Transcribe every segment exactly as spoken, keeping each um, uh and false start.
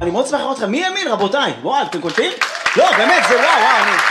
אני מאוד שמח לראות אתכם. מי האמין, רבותיי? וואו, אתם קולטים? לא, באמת, זה וואו, וואו. אני...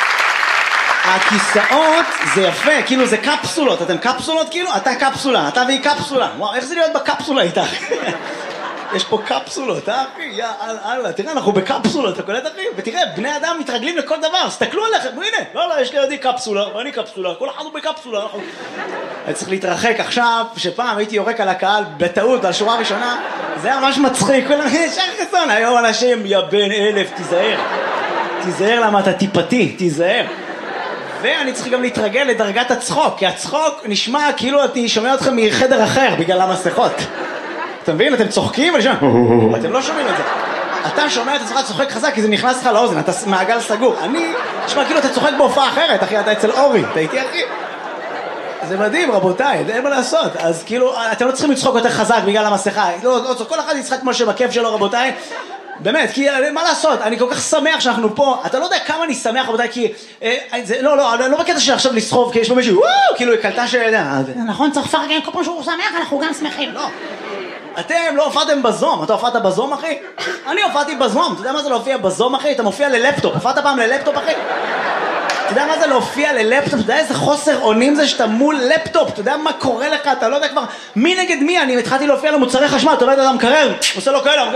הכיסאות זה יפה, כאילו זה קפסולות. אתם קפסולות כאילו? אתה קפסולה, אתה והיא קפסולה. וואו, איך זה להיות בקפסולה איתך? יש פה קפסולות, אה אחי? יא אללה, תראה, אנחנו בקפסולות, אתה קולט אחי? ותראה, בני אדם מתרגלים לכל דבר, תסתכלו עליכם, הנה, לא, לא, יש לי ידי קפסולה, ואני קפסולה, כל אחד הוא בקפסולה, אנחנו... אני צריך להתרחק עכשיו, שפעם הייתי יורק על הקהל בטעות, על שורה ראשונה, זה היה ממש מצחיק, כולם, ישר חסון, היום אנשים, יא בן אלף, תיזהר, תיזהר למה אתה טיפתי, תיזהר. ואני צריך גם להתרגל לדרגת הצחוק, כי הצחוק נשמע כאילו אני שומע אתכם מחדר אחר, בגלל המסכות. אתה מבין? אתם צוחקים ואני שומע, אתם לא שומעים את זה. אתה שומע את עצמך צוחק חזק כי זה נכנס לך לאוזן, אתה מעגל סגור. אני, תשמע, כאילו אתה צוחק בהופעה אחרת, אחי, אתה אצל אורי, אתה איתי אחי? זה מדהים, רבותיי, אין מה לעשות. אז כאילו, אתם לא צריכים לצחוק יותר חזק בגלל המסכה. לא, לא, כל אחד יצחק כמו שבכיף שלו, רבותיי. באמת, כי מה לעשות, אני כל כך שמח שאנחנו פה, אתה לא יודע כמה אני שמח, רבותיי, כי, אה, זה, לא, לא, לא בקטע של עכשיו לסחוב, כי יש פה מישהו, וואו, כאילו, הקלטה של, נכון, צריך לפרגן, כל פעם שהוא שמח, אנחנו גם שמחים. לא. אתם לא הופעתם בזום, אתה הופעת בזום אחי? אני הופעתי בזום, אתה יודע מה זה להופיע בזום אחי? אתה מופיע ללפטופ, הופעת פעם ללפטופ אחי? אתה יודע מה זה להופיע ללפטופ? אתה יודע איזה חוסר אונים זה שאתה מול לפטופ? אתה יודע מה קורה לך? אתה לא יודע כבר מי נגד מי? אני התחלתי להופיע למוצרי חשמל, אתה לא יודע, אתה מקרר, עושה לו כאלה.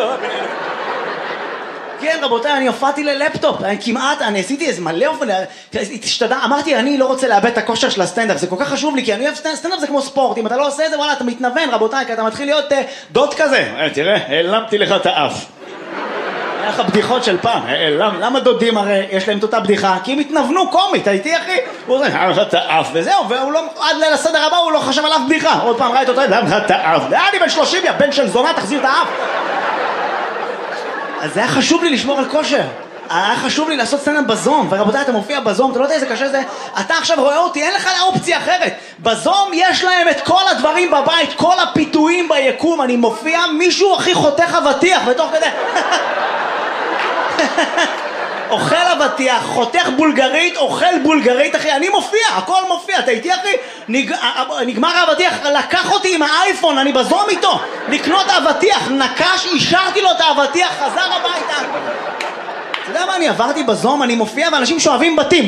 כן רבותיי, אני הופעתי ללפטופ, אני כמעט, אני עשיתי איזה מלא אופן, התשתדע, אמרתי אני לא רוצה לאבד את הכושר של הסטנדאפ, זה כל כך חשוב לי, כי אני אוהב סטנדאפ, זה כמו ספורט, אם אתה לא עושה את זה, וואלה, אתה מתנוון רבותיי, כי אתה מתחיל להיות uh, דוד כזה, תראה, העלמתי לך את האף. היה לך בדיחות של פעם, למה, למה דודים הרי יש להם את אותה בדיחה? כי הם התנוונו קומית, הייתי אחי? הוא עושה, העלמתי לך את האף, וזהו, והוא לא, עד ליל הסדר הבא הוא לא חשב על אף בדיחה, עוד פעם ראית אותו, העלמתי לך את האף, אני בן שלושים, יא בן של זונה, תחזיר את האף. אז זה היה חשוב לי לשמור על כושר, היה חשוב לי לעשות סטנדאפ בזום, ורבותיי אתה מופיע בזום, אתה לא יודע איזה קשה זה, אתה עכשיו רואה אותי, אין לך אופציה אחרת, בזום יש להם את כל הדברים בבית, כל הפיתויים ביקום, אני מופיע, מישהו הכי חותך אבטיח, ותוך כדי, אוכל אבטיח, חותך בולגרית, אוכל בולגרית, אחי, אני מופיע, הכל מופיע, אתה איתי אחי? נג... נגמר האבטיח, לקח אותי עם האייפון, אני בזום איתו, לקנות האבטיח, נקש, אישרתי לו את האבטיח, חזר הביתה. אתה יודע מה, אני עברתי בזום, אני מופיע ואנשים שואבים בתים.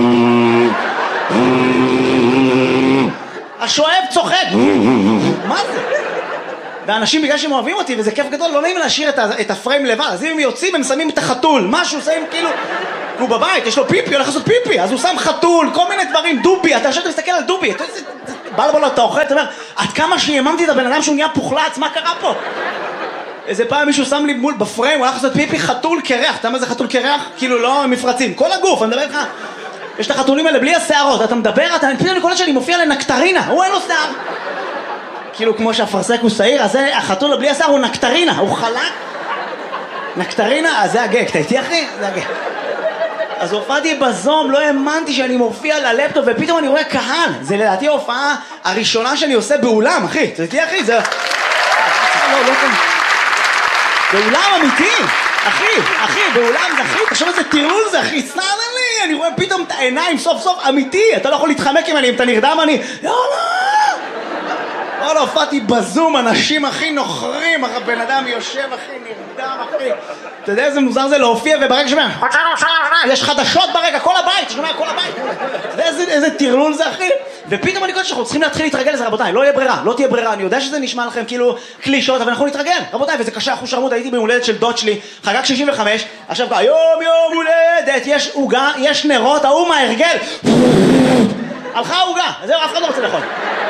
השואב צוחק. מה זה? ואנשים בגלל שהם אוהבים אותי, וזה כיף גדול, לא נעים להשאיר את, ה- את הפריים לבד, אז אם הם יוצאים, הם שמים את החתול, משהו, שמים כאילו, הוא בבית, יש לו פיפי, הולך לעשות פיפי, אז הוא שם חתול, כל מיני דברים, דובי, אתה עכשיו מסתכל על דובי, אתה יודע, בלבול אתה אוכל, אתה אומר, עד כמה שיממתי את הבן אדם שהוא נהיה פוחלץ, מה קרה פה? איזה פעם מישהו שם לי מול בפריים, הוא הולך לעשות פיפי, חתול קרח, אתה יודע מה זה חתול קרח? כאילו לא מפרצים, כל הגוף, אני מדבר לך, יש את החתולים האלה בלי השערות, אתה מדבר, אתה פתאום אני קולט שאני מופיע לנקטרינה, הוא אין לו שיער. כאילו כמו שהפרסק הוא שעיר, אז זה החתול בלי השיער הוא נקטרינה, הוא חלק. נקטרינה, אז זה הגג, אתה איתי אחי? זה הגג. אז הופעתי בזום, לא האמנתי שאני מופיע ללפטופ, ופתאום אני רואה קהל. זה לדעתי ההופעה הראשונה שאני עושה באולם, אחי. אתה איתי אחי? זה... לא, לא כאן. באולם אמיתי, אחי, אחי, באולם זה אחי, תחשוב איזה טירול זה אחי, סנן לי, אני רואה פתאום את העיניים סוף סוף אמיתי, אתה לא יכול להתחמק ממני, אם אתה נרדם אני, לא, לא, לא, לא, הופעתי בזום, אנשים הכי נוחרים, הבן אדם יושב הכי נרדם אחי, אתה יודע איזה מוזר זה להופיע וברגע שומע, יש חדשות ברגע, כל הבית, שומע כל הבית, אתה יודע איזה, איזה טירלול זה אחי, ופתאום אני קודם שאנחנו צריכים להתחיל להתרגל לזה רבותיי, לא יהיה ברירה, לא תהיה ברירה, אני יודע שזה נשמע לכם כאילו קלישות, אבל אנחנו נתרגל, רבותיי, וזה קשה, אחוז שרמות, הייתי בהולדת של דוד שלי, חגג שישים וחמש, עכשיו יום יום הולדת, יש עוגה, יש נרות, ההוא מההרגל, הלכה העוגה, זהו, אף אחד לא רוצה לאכול.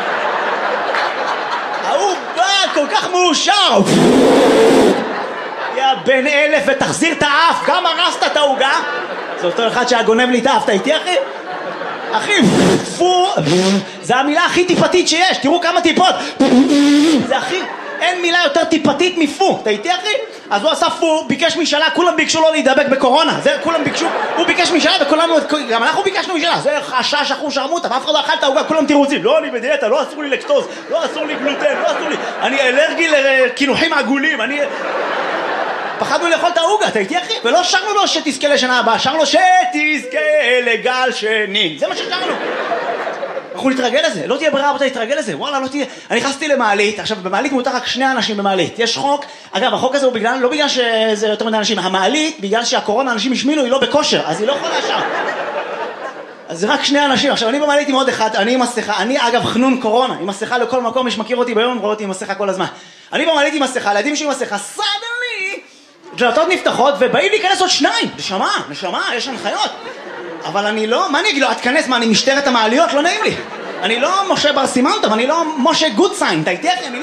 ההוא בא כל כך מאושר, יא בן אלף ותחזיר את האף, גם הרסת את העוגה, זה אותו אחד שהגונב לי את האף, אתה איתי אחי? אחי, פו, זה המילה הכי טיפתית שיש, תראו כמה טיפות, זה הכי, אין מילה יותר טיפתית מפו, אתה איתי אחי? אז הוא עשה פו, ביקש משאלה, כולם ביקשו לו להידבק בקורונה, זה כולם ביקשו, הוא ביקש משאלה וכולנו, גם אנחנו ביקשנו משאלה, זה חשש אחוז שרמוטה, ואף אחד לא אכל את העוגה, כולם תירוצים, לא אני בדיאטה, לא אסור לי לקטוז, לא אסור לי גלוטן, לא אסור לי, אני אלרגי לקינוחים עגולים, אני... פחדנו לאכול את העוגה, אתה איתי אחי? ולא שרנו לו שתזכה לשנה הבאה, שרנו לו שתזכה לגל שני, זה מה ששרנו. אנחנו נתרגל לזה, לא תהיה ברירה, אתה נתרגל לזה, וואלה, לא תהיה... אני נכנסתי למעלית, עכשיו, במעלית מותר רק שני אנשים במעלית, יש חוק, אגב, החוק הזה הוא בגלל, לא בגלל שזה יותר מדי אנשים, המעלית, בגלל שהקורונה אנשים השמינו, היא לא בכושר, אז היא לא יכולה שם. אז זה רק שני אנשים, עכשיו, אני במעלית עם עוד אחד, אני עם מסכה, אני אגב חנון קורונה, עם מסכה לכל מקום, מי שמכיר אותי ביום, רואה אותי עם מסכה כל הזמן. אני במעלית עם מסכה, לידים שלי עם מסכה, סדלי, דלתות נפתחות, ובאים להיכנס עוד שניים, נשמה, נשמה, יש הנחיות. אבל אני לא, מה אני אגיד לו, את כנס, מה, אני משטרת המעליות, לא נעים לי. אני לא משה בר סימנטוב, אני לא משה גודסיין, אתה איתי אחי, אני לא.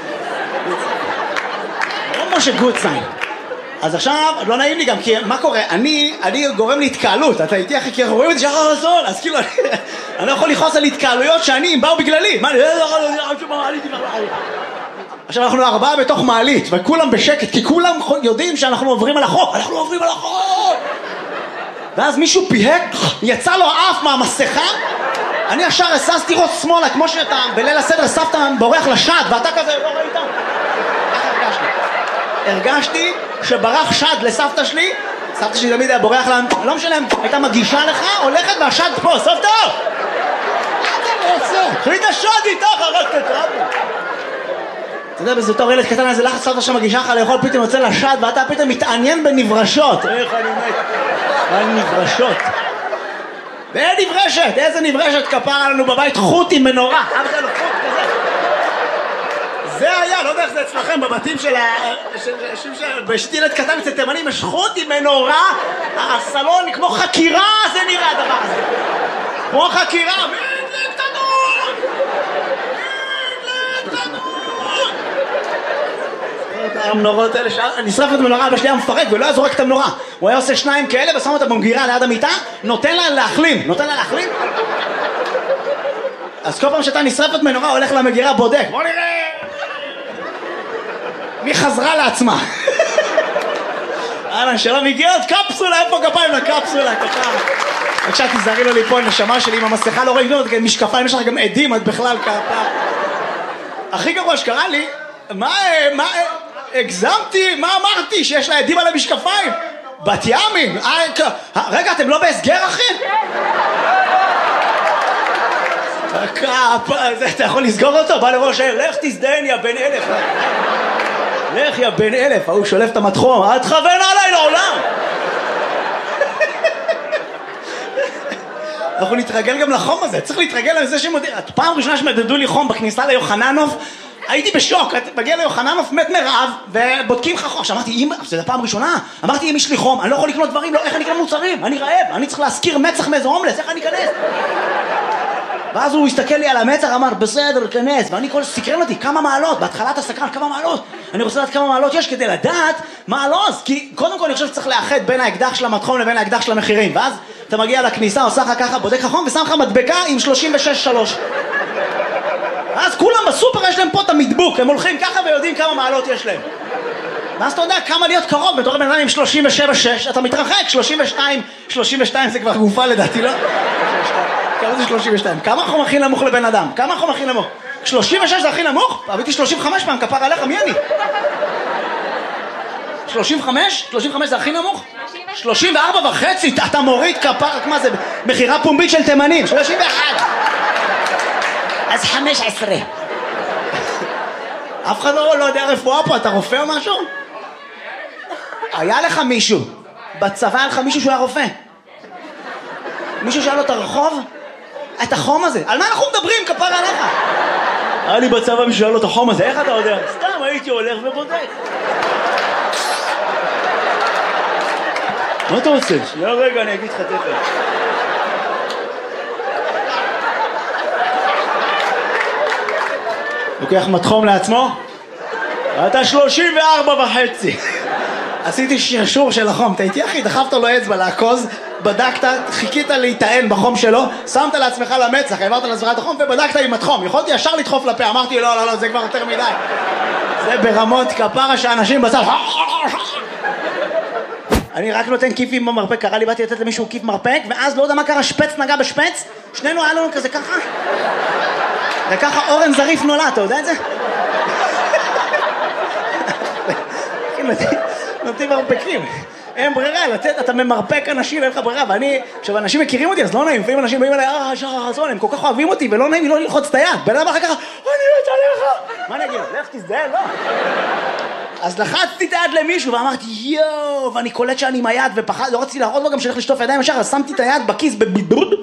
לא משה גודסיין. אז עכשיו, לא נעים לי גם, כי מה קורה? אני, אני גורם להתקהלות, אתה איתי אחי, כי אנחנו רואים את זה שחר רזון, אז כאילו, אני לא יכול לכעוס על התקהלויות שאני, הם באו בגללי. מה, אני לא יכול לעשות עכשיו אנחנו ארבעה בתוך מעלית, וכולם בשקט, כי כולם יודעים שאנחנו עוברים על החוק. אנחנו עוברים על החוק! ואז מישהו פיהק, יצא לו אף מהמסכה, אני ישר הססתי ראש שמאלה, כמו שאתה בליל הסדר סבתא בורח לשד, ואתה כזה לא ראית? ככה הרגשתי. הרגשתי שברח שד לסבתא שלי, סבתא שלי תמיד היה בורח לה, לא משלם, הייתה מגישה לך, הולכת והשד פה, סבתא! מה אתה רוצה? קחי את השד איתך, הרגת את רבו. אתה יודע, בזה תור ילד קטן, איזה לחץ סבתא שמגישה לך לאכול, פתאום יוצא לשד, ואתה פתאום מתעניין בנברשות. איך אני מת? על נברשות. ואין נברשת, איזה נברשת כפרה לנו בבית, חוט עם מנורה. אבא שלנו חוט כזה. זה היה, לא יודע איך זה אצלכם, בבתים של ה... בשתי ילד קטן אצל תימנים, יש חוט עם מנורה, הסלון כמו חקירה, זה נראה הדבר הזה. כמו חקירה, מדלק תנור! מדלק תנור! המנורות האלה, נשרף את המנורה, אבא שלי היה מפרק ולא היה זורק את המנורה. הוא היה עושה שניים כאלה ושם אותה במגירה ליד המיטה, נותן לה להחלים, נותן לה להחלים. אז כל פעם שאתה נשרפת מנורה, הולך למגירה, בודק. בוא נראה! מי חזרה לעצמה? אהלן, שלום, הגיעה עוד קפסולה, איפה כפיים לקפסולה, כפיים. בבקשה, תזהרי לו ליפול, נשמה שלי, עם המסכה לא רואים כלום, משקפיים, יש לך גם עדים, את בכלל כפיים. הכי גרוע שקרה לי, מה, מה, הגזמתי, מה אמרתי? שיש לה עדים על המשקפיים? בת ימים? רגע, אתם לא בהסגר, אחי? אתה יכול לסגור אותו? בא לראש העיר, לך תזדיין יא בן אלף. לך יא בן אלף, הוא שולף את המתחום, אל תכוון עליי לעולם. אנחנו נתרגל גם לחום הזה, צריך להתרגל לזה שמודיע. פעם ראשונה שמדדו לי חום בכניסה ליוחננוף, הייתי בשוק, מגיע ליוחננוף מת מרעב ובודקים לך חום. עכשיו אמרתי, אמא, זה פעם ראשונה, אמרתי, אם יש לי חום, אני לא יכול לקנות דברים, לא, איך אני אקנה מוצרים? אני רעב, אני צריך להזכיר מצח מאיזה הומלס, איך אני אכנס? ואז הוא הסתכל לי על המצח, אמר, בסדר, כנס, ואני כל סקרן אותי, כמה מעלות, בהתחלת הסקרן, כמה מעלות, אני רוצה לדעת כמה מעלות יש כדי לדעת מה הלוז, כי קודם כל אני חושב שצריך לאחד בין האקדח של המתחום לבין האקדח של המחירים, ואז אתה מגיע לכניסה, עושה לך ככה, בודק לך חום, ושם לך מדבקה עם שלושים ושש שלוש. אז כולם בסופר יש להם פה את המדבוק, הם הולכים ככה ויודעים כמה מעלות יש להם. ואז אתה יודע כמה להיות קרוב, בתור בן אדם עם שלושים ושבע שש, אתה מתרחק, שלושים ושתיים, שלושים ושתיים זה כבר גופה לדעתי, לא? כמה זה שלושים ושתיים? כמה חום הכי נמוך לבן אדם? כמה חום הכי נמוך? שלושים ושש זה הכי נמוך? אביתי שלושים וחמש פעם, כפר עליך, מי אני? שלושים וחמש? שלושים וחמש זה הכי נמוך? שלושים וארבע וחצי, אתה מוריד כפר, מה זה? מחירה פומבית של תימנים, שלושים ואחת. אז חמש עשרה. אף אחד לא, לא יודע רפואה פה, אתה רופא או משהו? היה לך מישהו, בצבא היה לך מישהו שהוא היה רופא. מישהו שאל לו את הרחוב, את החום הזה, על מה אנחנו מדברים, כפר עליך? היה לי בצבא מישהו שאל לו את החום הזה, איך אתה יודע? סתם הייתי הולך ובודק. מה אתה רוצה? שנייה רגע, אני אגיד לך תכף. לוקח מתחום לעצמו, אתה שלושים וארבע וחצי. עשיתי שרשור של החום, אתה איתי אחי, דחפת לו אצבע לעקוז, בדקת, חיכית להיטען בחום שלו, שמת לעצמך למצח, העברת לעצמך את החום ובדקת עם התחום. יכולתי ישר לדחוף לפה, אמרתי לא, לא, לא, זה כבר יותר מדי. זה ברמות כפרה שאנשים בצד. אני רק נותן כיפים במרפק, קרה לי, באתי לתת למישהו כיף מרפק, ואז לא יודע מה קרה, שפץ נגע בשפץ, שנינו היה לנו כזה ככה. וככה אורן זריף נולד, אתה יודע את זה? נותנים מרפקים. אין ברירה, לצאת, אתה ממרפק אנשים, אין לך ברירה, ואני, עכשיו אנשים מכירים אותי, אז לא נעים, לפעמים אנשים באים אליי, אה, שחר חסון, הם כל כך אוהבים אותי, ולא נעים לי לא ללחוץ את היד, בן אדם אחר כך, אני מת עליך, מה אני אגיד? לך תזדהה, לא. אז לחצתי את היד למישהו, ואמרתי, יואו, ואני קולט שאני עם היד, ופחד, לא רציתי להראות לו גם שלך לשטוף ידיים ישר, אז שמתי את היד בכיס בבידוד,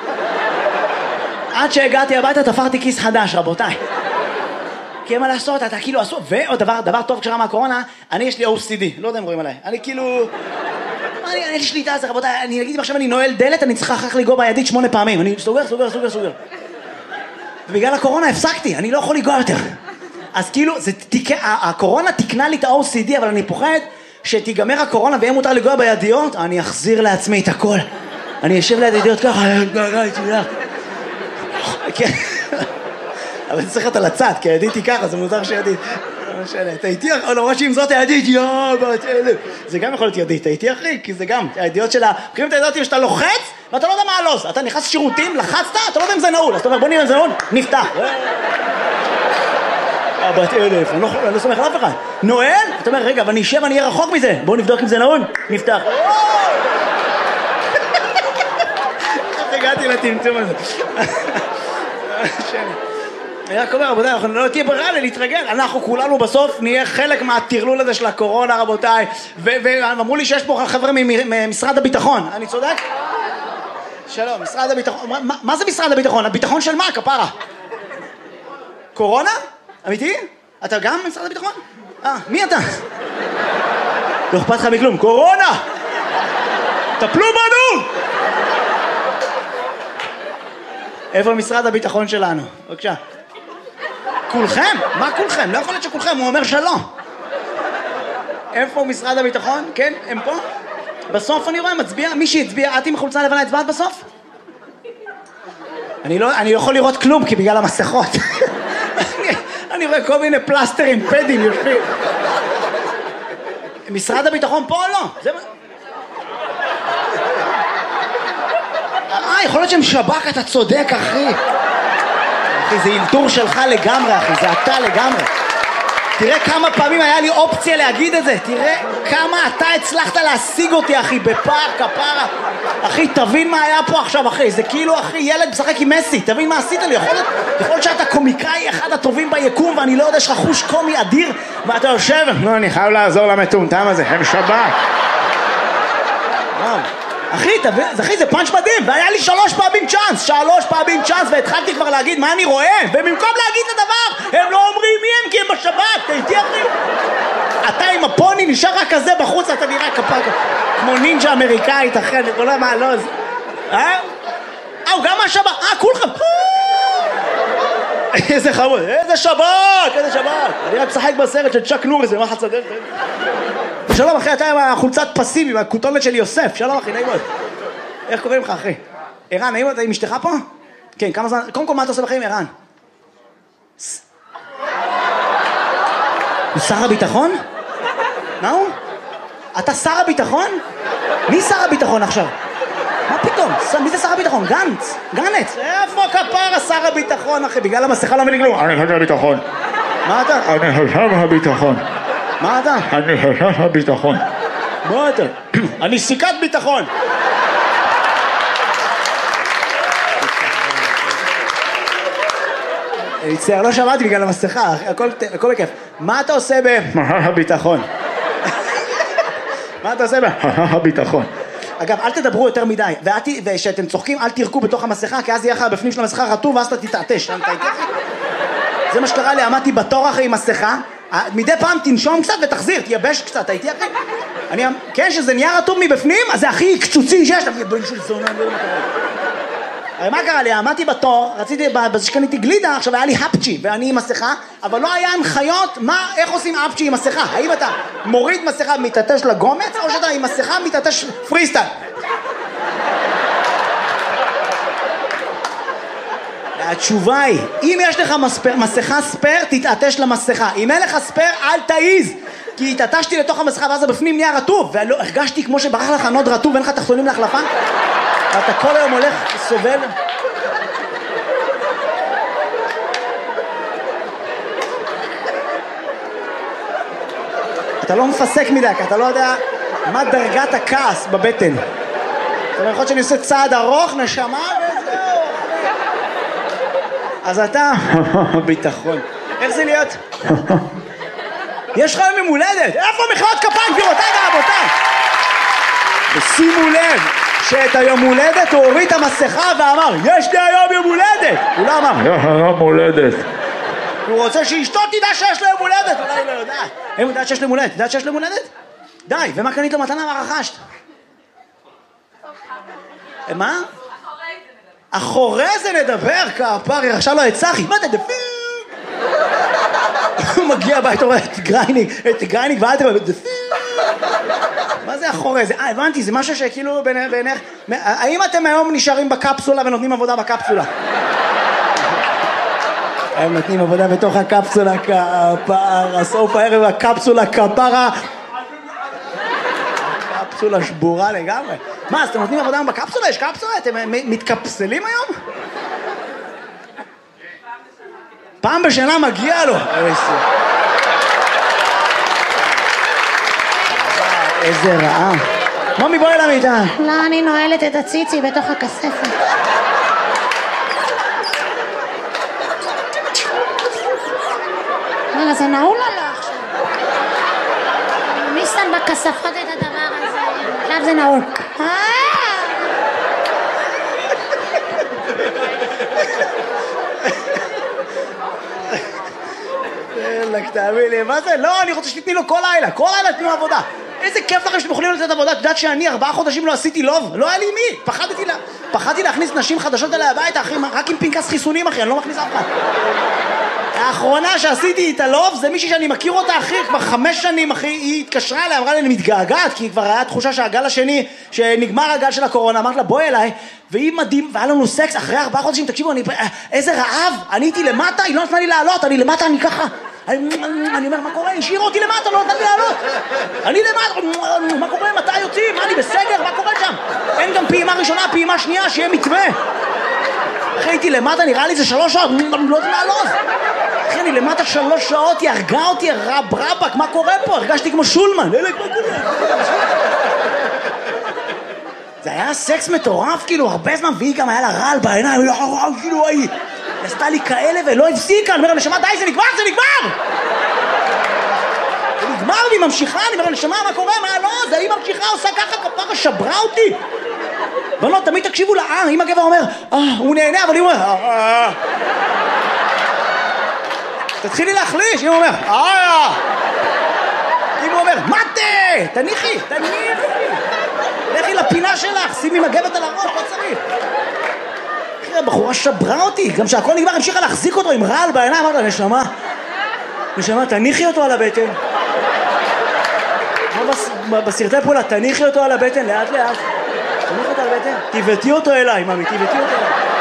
עד שהגעתי הביתה, תפרתי כיס חדש, רבותיי. כי אין מה לעשות, אתה כאילו עשו, ועוד דבר, דבר טוב כשרה מהקורונה, אני יש לי או סי די, לא יודע אם רואים עליי, אני כאילו, אני, אני יש לי את זה, רבותיי, אני אגיד אם עכשיו אני נועל דלת, אני צריכה אחר כך לגוע בידית שמונה פעמים, אני סוגר, סוגר, סוגר, סוגר. ובגלל הקורונה הפסקתי, אני לא יכול לגוע יותר. אז כאילו, זה תיקה, הקורונה תקנה לי את ה-או סי די, אבל אני פוחד שתיגמר הקורונה ויהיה מותר לגוע בידיות, אני אחזיר לעצמי את הכל. אני אשב ליד ידיות ככה, אבל צריך להיות על הצד, כי הידית היא ככה, זה מוזר שידית. לא משנה, אתה איתי, למרות שאם זאת הידית, יואו, בת אלף. זה גם יכול להיות ידית, אתה איתי אחי, כי זה גם, הידיעות שלה, מכירים את הידיעות שאתה לוחץ, ואתה לא יודע מה הלו"ז. אתה נכנס לשירותים, לחצת, אתה לא יודע אם זה נעול. אז אתה אומר, בוא נראה אם זה נעול, נפתח. בת אלף, אני לא סומך על אף אחד. נועל, אתה אומר, רגע, אבל אני אשב, אני אהיה רחוק מזה. בוא נבדוק אם זה נעול, נפתח. איך הגעתי לטמטום הזה? אני רק אומר, רבותיי, אנחנו לא תהיה ברירה להתרגל, אנחנו כולנו בסוף נהיה חלק מהטרלול הזה של הקורונה, רבותיי, ואמרו לי שיש פה חבר'ה ממשרד הביטחון, אני צודק? שלום, משרד הביטחון, מה זה משרד הביטחון? הביטחון של מה, כפרה? קורונה? אמיתי? אתה גם ממשרד הביטחון? אה, מי אתה? לא אכפת לך מכלום, קורונה! טפלו בנו! איפה משרד הביטחון שלנו? בבקשה. כולכם? מה כולכם? לא יכול להיות שכולכם, הוא אומר שלא. איפה משרד הביטחון? כן, הם פה? בסוף אני רואה, מצביע, מי שהצביע, את עם חולצה לבנה הצבעת בסוף? אני לא, אני לא יכול לראות כלום, כי בגלל המסכות. אני, אני רואה כל מיני פלסטרים, פדים, יושבים. משרד הביטחון פה או לא? זה... אה, יכול להיות שהם שב"כ, אתה צודק, אחי. אחי, זה אילתור שלך לגמרי, אחי, זה אתה לגמרי. תראה כמה פעמים היה לי אופציה להגיד את זה, תראה כמה אתה הצלחת להשיג אותי, אחי, בפער, כפרה. אחי, תבין מה היה פה עכשיו, אחי, זה כאילו, אחי, ילד משחק עם מסי, תבין מה עשית לי, יכול להיות, יכול להיות שאתה קומיקאי אחד הטובים ביקום, ואני לא יודע, יש לך חוש קומי אדיר, ואתה יושב, לא, אני חייב לעזור למטומטם הזה, הם שב"כ. אחי, אחי, זה פאנץ' מדהים, והיה לי שלוש פעמים צ'אנס, שלוש פעמים צ'אנס, והתחלתי כבר להגיד מה אני רואה, ובמקום להגיד את הדבר, הם לא אומרים מי הם, כי הם בשב"כ, אתה איתי אחי? אתה עם הפוני נשאר רק כזה בחוץ, אתה נראה כפק, כמו נינג'ה אמריקאית, אחי, אני לא מה, לא, זה... אה? אה, הוא גם מהשב"כ, אה, כולכם, איזה חמוד, איזה שב"כ, איזה שב"כ, אני רק משחק בסרט של צ'אק נוריס, זה מה חצדל, שלום אחי, אתה עם החולצת פסיבי, מהכותונת של יוסף, שלום אחי, נעים מאוד. איך קוראים לך אחי? ערן, נעים מאוד, אתה עם אשתך פה? כן, כמה זמן, קודם כל מה אתה עושה בחיים, ערן? הוא שר הביטחון? מה הוא? אתה שר הביטחון? מי שר הביטחון עכשיו? מה פתאום? מי זה שר הביטחון? גנץ? גנץ? איפה כפרה שר הביטחון אחי? בגלל המסכה לא מבין כלום. אני חושב הביטחון. מה אתה? אני חושב הביטחון. מה אתה? אני חושב הביטחון. מה אתה? אני סיכת ביטחון. אני מצטער, לא שמעתי בגלל המסכה, הכל בכיף. מה אתה עושה ב... הביטחון. מה אתה עושה ב... הביטחון. אגב, אל תדברו יותר מדי, וכשאתם צוחקים אל תירקו בתוך המסכה, כי אז יהיה לך בפנים של המסכה רטוב, ואז אתה תתעטש. זה מה שקרה לי, עמדתי בתור אחרי עם מסכה, מדי פעם תנשום קצת ותחזיר, תייבש קצת, הייתי אחרי. אני, כן, שזה נהיה רטוב מבפנים, אז זה הכי קצוצי שיש, אתה בן של זונה, לא יודע מה קרה. הרי מה קרה לי? עמדתי בתור, רציתי, בזה שקניתי גלידה, עכשיו היה לי הפצ'י, ואני עם מסכה, אבל לא היה הנחיות, מה, איך עושים הפצ'י עם מסכה? האם אתה מוריד מסכה מתעטש לגומץ, או שאתה עם מסכה מתעטש פריסטייל? התשובה היא, אם יש לך מספר, מסכה ספר, תתעטש למסכה. אם אין לך ספר, אל תעיז. כי התעטשתי לתוך המסכה, ואז בפנים נהיה רטוב, והרגשתי כמו שברח לך נוד רטוב, ואין לך תחתונים להחלפה. ואתה כל היום הולך, סובל. אתה לא מפסק מדי, כי אתה לא יודע, מה דרגת הכעס בבטן? זאת אומרת, יכול להיות שאני עושה צעד ארוך, נשמה, וזהו. אז אתה, ביטחון. איך זה להיות? יש לך יום הולדת. איפה מחיאות כפיים, גבירותיי ורבותיי? ושימו לב שאת היום הולדת הוא הוריד את המסכה ואמר, יש לי היום יום הולדת. הוא לא אמר, יום הולדת. הוא רוצה שאשתו תדע שיש לו יום הולדת. אולי לא יודעת. הם יודעת שיש לו יום הולדת. יודעת שיש לו יום הולדת? די, ומה קנית לו מתנה? מה רכשת? מה? אחורי זה נדבר, כפר, היא רכשה לו את צחי. מה אתה דפיר? הוא מגיע הביתה, הוא רואה את גרייניק, את גרייניק ואל תראה, דפיר. מה זה אחורי זה? אה, הבנתי, זה משהו שכאילו בעיניך... האם אתם היום נשארים בקפסולה ונותנים עבודה בקפסולה? הם נותנים עבודה בתוך הקפסולה, כפר, הסוף הערב הקפסולה, כפרה. קפסולה שבורה לגמרי. מה, אז אתם נותנים עבודה בקפסולה? יש קפסולה? אתם מתקפסלים היום? פעם בשנה מגיע לו. איזה רעה. מומי, בואי למיטה. לא, אני נועלת את הציצי בתוך הכספת. רגע, זה נעול או לא עכשיו? מי שם בכספות את הדבר הזה? עכשיו זה נעול. אלק, תאמין לי, מה זה? לא, אני רוצה שתתני לו כל לילה, כל לילה תתנו עבודה. איזה כיף לכם שאתם יכולים לתת עבודה. את יודעת שאני ארבעה חודשים לא עשיתי לוב? לא היה לי מי. פחדתי לה... פחדתי להכניס נשים חדשות אליי הביתה, אחי, רק עם פנקס חיסונים, אחי, אני לא מכניס אף אחד. האחרונה שעשיתי איתה לוב זה מישהי שאני מכיר אותה, אחי, כבר חמש שנים, אחי, היא התקשרה אליי, אמרה לי, אני מתגעגעת, כי כבר היה תחושה שהגל השני, שנגמר הגל של הקורונה, אמרת לה, בואי אליי, והיא מדהים, והיה לנו סקס אחרי ארבעה חודשים, תקשיבו, אני... איזה רעב, אני הייתי למטה, היא לא נתנה לי לעלות, אני למטה, אני ככה, אני, אני אומר, מה קורה? השאיר אותי למטה, לא נתן לי לעלות. אני למטה, מה קורה? מתי יוצאים? מה, אני בסגר? מה קורה שם? אין גם פעימה ראשונה, פעימה שנייה, שיהיה מתווה. אחי, הייתי למטה, נראה לי זה שלוש שעות, אני לא יודעת לעלות. אחי, אני למטה שלוש שעות, היא הרגה אותי, רב רבק, מה קורה פה? הרגשתי כמו שולמן. אלק, מה קורה? זה היה סקס מטורף, כאילו, הרבה זמן, והיא גם היה לה רעל בעיניים, כאילו, היא עשתה לי כאלה ולא הפסיקה, אני אומר, נשמה, די, זה נגמר, זה נגמר! זה נגמר, והיא ממשיכה, אני אומר, נשמה, מה קורה? מה לא? זה היא ממשיכה, עושה ככה, כפרה, שברה אותי. ולא, תמיד תקשיבו לה, אה, אם הגבר אומר, אה, הוא נהנה, אבל היא אומר, אה, אה. תתחילי להחליש, אם הוא אומר, אה, אה. אם הוא אומר, מתה, תניחי, תניחי. לכי לפינה שלך, שימי מגבת על הראש, לא צריך. אחי, הבחורה שברה אותי, גם שהכל נגמר, המשיכה להחזיק אותו עם רעל בעיניים, אמרת לה, נשמה, נשמה, תניחי אותו על הבטן. כמו בסרטי פעולה, תניחי אותו על הבטן, לאט לאט. תניחי אותו על הבטן, תיבטי אותו אליי, ממי, תיבטי אותו אליי.